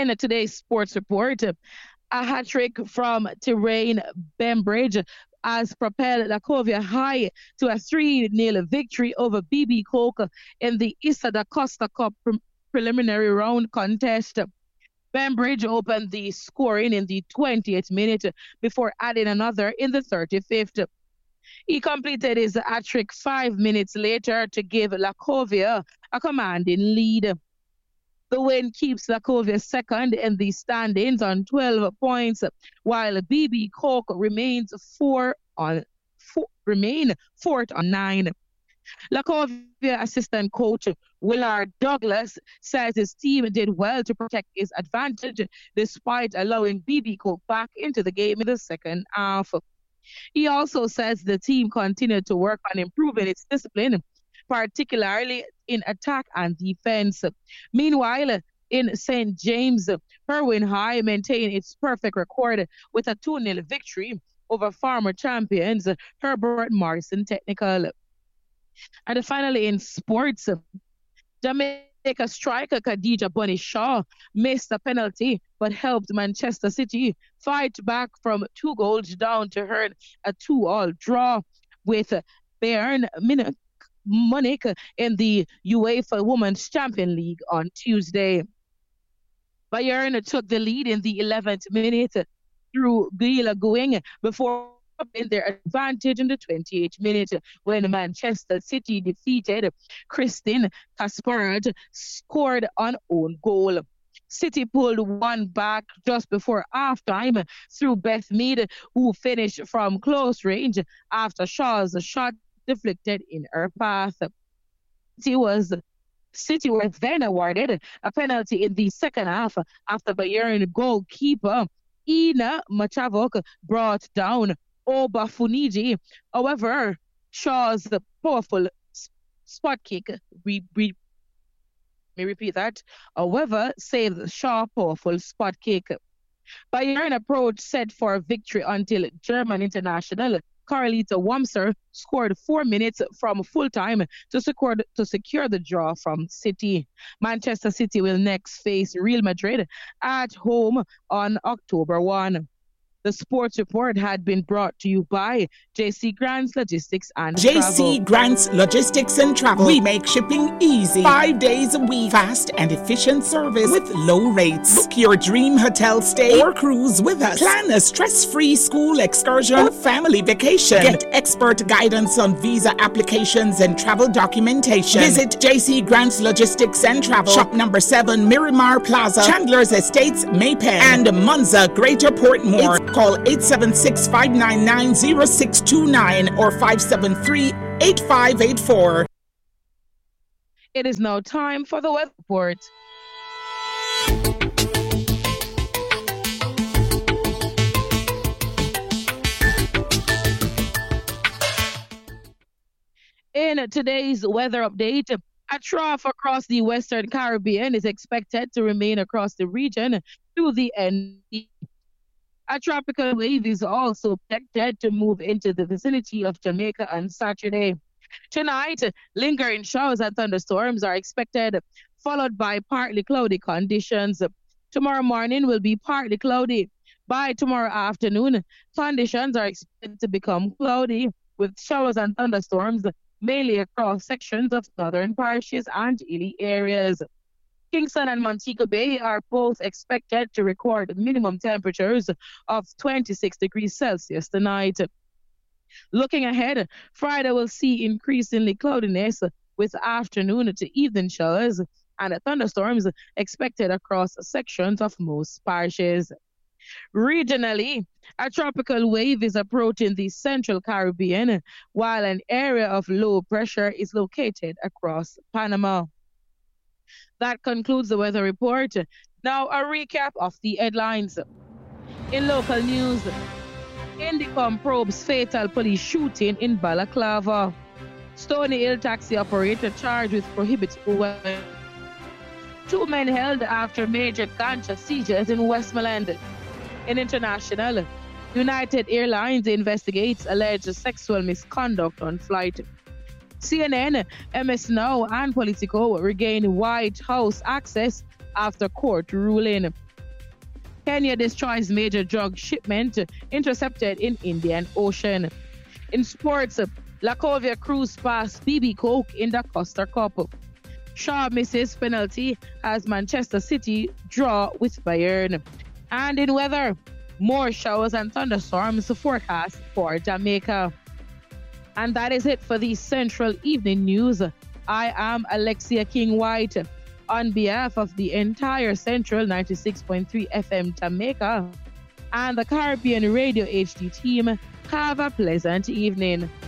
In today's sports report, a hat trick from Terrain Bembridge has propelled Lacovia High to a 3-0 victory over BB Coke in the Issa da Costa Cup preliminary round contest. Bembridge opened the scoring in the 20th minute before adding another in the 35th. He completed his hat trick 5 minutes later to give Lacovia a commanding lead. The win keeps Lacovia second in the standings on 12 points, while BB Coke remain fourth on 9. Lacovia assistant coach Willard Douglas says his team did well to protect his advantage despite allowing BB Coke back into the game in the second half. He also says the team continued to work on improving its discipline, particularly in attack and defense. Meanwhile, in St. James, Irwin High maintained its perfect record with a 2-0 victory over former champions Herbert Morrison Technical. And finally, in sports, Jamaica striker Khadija Bunny Shaw missed a penalty but helped Manchester City fight back from 2 goals down to earn a 2-2 draw with Bayern Munich in the UEFA Women's Champions League on Tuesday. Bayern took the lead in the 11th minute through Gila Going before in their advantage in the 28th minute when Manchester City defeated Christine Kasparov, scored on own goal. City pulled one back just before halftime through Beth Mead, who finished from close range after Shaw's shot deflected in her path. City were then awarded a penalty in the second half after Bayern goalkeeper Ina Machavok brought down Obafuniji. However, Shaw's powerful spot kick, saved Shaw powerful spot kick. Bayern approach set for a victory until German international Carlita Wamser scored 4 minutes from full time to secure the draw from City. Manchester City will next face Real Madrid at home on October 1. The sports report had been brought to you by JC Grants Logistics and Travel. JC Grants Logistics and Travel. We make shipping easy. 5 days a week. Fast and efficient service with low rates. Book your dream hotel stay or cruise with us. Plan a stress-free school excursion or family vacation. Get expert guidance on visa applications and travel documentation. Visit JC Grants Logistics and Travel. Shop number 7, Miramar Plaza, Chandler's Estates, Maypen, and Monza, Greater Portmore. Call 876-599-0629 or 573-8584. It is now time for the weather report. In today's weather update, a trough across the Western Caribbean is expected to remain across the region through the end. A tropical wave is also expected to move into the vicinity of Jamaica on Saturday. Tonight, lingering showers and thunderstorms are expected, followed by partly cloudy conditions. Tomorrow morning will be partly cloudy. By tomorrow afternoon, conditions are expected to become cloudy, with showers and thunderstorms mainly across sections of northern parishes and hilly areas. Kingston and Montego Bay are both expected to record minimum temperatures of 26 degrees Celsius tonight. Looking ahead, Friday will see increasingly cloudiness with afternoon to evening showers and thunderstorms expected across sections of most parishes. Regionally, a tropical wave is approaching the Central Caribbean, while an area of low pressure is located across Panama. That concludes the weather report. Now a recap of the headlines. In local news, Indicom probes fatal police shooting in Balaclava. Stony Hill taxi operator charged with prohibited weapons. 2 men held after major ganja seizures in Westmoreland. In international, United Airlines investigates alleged sexual misconduct on flight. CNN, MS Now, and Politico regain White House access after court ruling. Kenya destroys major drug shipment intercepted in Indian Ocean. In sports, Lacovia cruise past BB Coke in the Costa Cup. Shaw misses penalty as Manchester City draw with Bayern. And in weather, more showers and thunderstorms forecast for Jamaica. And that is it for the Central Evening News. I am Alexia King-White. On behalf of the entire Central 96.3 FM Jamaica and the Caribbean Radio HD team, have a pleasant evening.